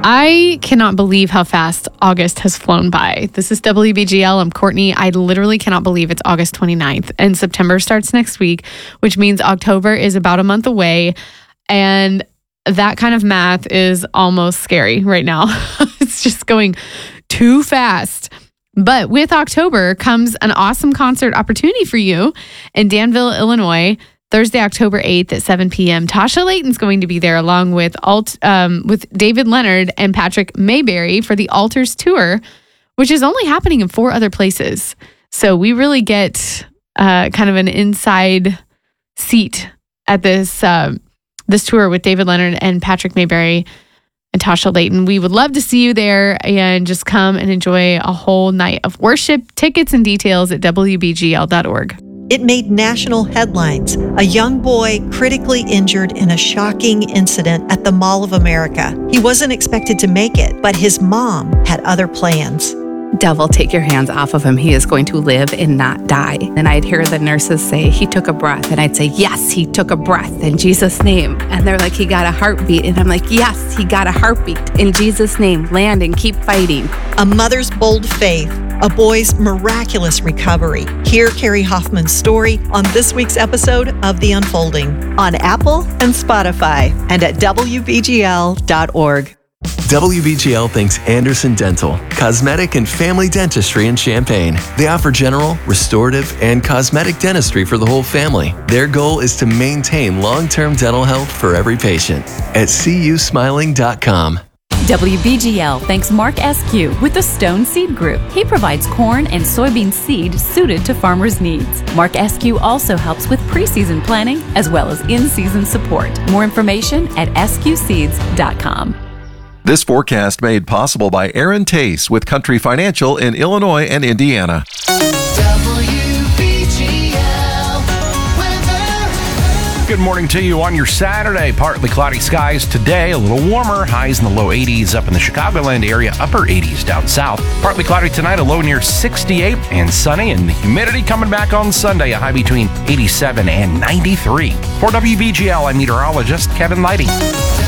I cannot believe how fast August has flown by. This is WBGL. I'm Courtney. I literally cannot believe it's August 29th and September starts next week, which means October is about a month away. And that kind of math is almost scary right now. It's just going too fast. But with October comes an awesome concert opportunity for you in Danville, Illinois. Thursday, October 8th at 7 p.m. Tasha Layton's going to be there along with David Leonard and Patrick Mayberry for the Altars Tour, which is only happening in 4 other places. So we really get kind of an inside seat at this tour with David Leonard and Patrick Mayberry and Tasha Layton. We would love to see you there and just come and enjoy a whole night of worship. Tickets and details at WBGL.org. It made national headlines. A young boy critically injured in a shocking incident at the Mall of America. He wasn't expected to make it, but his mom had other plans. Devil, take your hands off of him. He is going to live and not die. And I'd hear the nurses say, he took a breath. And I'd say, yes, he took a breath in Jesus' name. And they're like, he got a heartbeat. And I'm like, yes, he got a heartbeat in Jesus' name. Land and keep fighting. A mother's bold faith, a boy's miraculous recovery. Hear Carrie Hoffman's story on this week's episode of The Unfolding on Apple and Spotify and at WBGL.org. WBGL thanks Anderson Dental, cosmetic and family dentistry in Champaign. They offer general, restorative, and cosmetic dentistry for the whole family. Their goal is to maintain long-term dental health for every patient at CUSmiling.com. WBGL thanks Mark Eskew with the Stone Seed Group. He provides corn and soybean seed suited to farmers' needs. Mark Eskew also helps with preseason planning as well as in-season support. More information at esquseeds.com. This forecast made possible by Aaron Tace with Country Financial in Illinois and Indiana. Good morning to you on your Saturday. Partly cloudy skies today, a little warmer, highs in the low 80s up in the Chicagoland area, upper 80s down south. Partly cloudy tonight, a low near 68 and sunny, and the humidity coming back on Sunday, a high between 87 and 93. For WBGL, I'm meteorologist Kevin Lighty.